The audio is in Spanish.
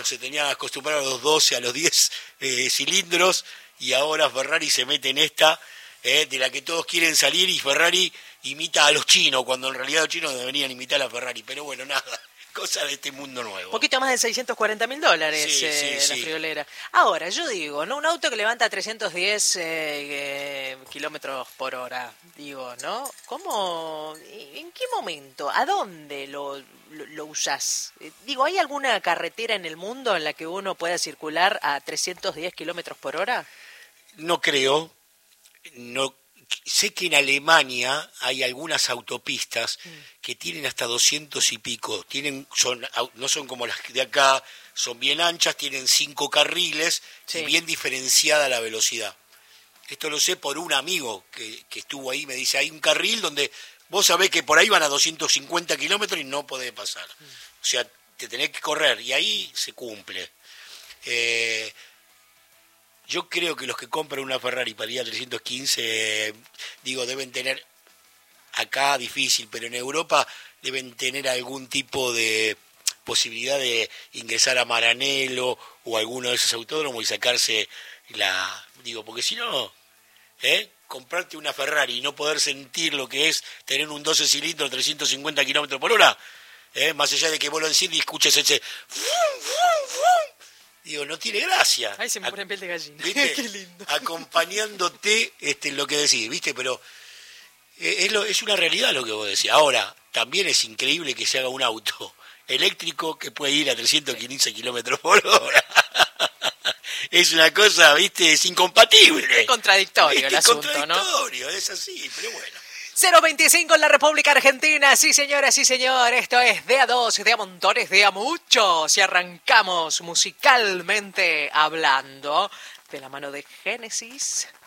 se tenía acostumbrado a los 12, a los 10 cilindros, y ahora Ferrari se mete en esta, de la que todos quieren salir, y Ferrari imita a los chinos, cuando en realidad los chinos deberían imitar a Ferrari. Pero bueno, nada, cosa de este mundo nuevo. Un poquito más de $640.000 Sí, la friolera. Ahora, yo digo, ¿no? Un auto que levanta 310 kilómetros por hora, digo, ¿no? ¿Cómo? ¿En qué momento? ¿A dónde lo usás? Digo, ¿hay alguna carretera en el mundo en la que uno pueda circular a 310 kilómetros por hora? No creo. No, sé que en Alemania hay algunas autopistas que tienen hasta 200 y pico. No son como las de acá, son bien anchas, tienen 5 carriles y bien diferenciada la velocidad. Esto lo sé por un amigo que estuvo ahí, me dice, hay un carril donde vos sabés que por ahí van a 250 kilómetros y no podés pasar. O sea, te tenés que correr y ahí se cumple. Yo creo que los que compran una Ferrari para ir a 315, deben tener, acá difícil, pero en Europa deben tener algún tipo de posibilidad de ingresar a Maranello o alguno de esos autódromos y sacarse porque si no, comprarte una Ferrari y no poder sentir lo que es tener un 12 cilindros 350 kilómetros por hora, más allá de que vos lo decís y escuches ese... no tiene gracia. Ay, se me pone piel de gallina. ¿Viste? Qué lindo. Acompañándote lo que decís, ¿viste? Pero es una realidad lo que vos decís. Ahora, también es increíble que se haga un auto eléctrico que puede ir a 315 kilómetros por hora. Es una cosa, ¿viste? Es incompatible. Es contradictorio el asunto, contradictorio, ¿no? Es así, pero bueno. 025 en la República Argentina, sí señora, sí señor, esto es de a dos, de a montones, de a muchos, y arrancamos musicalmente hablando de la mano de Génesis.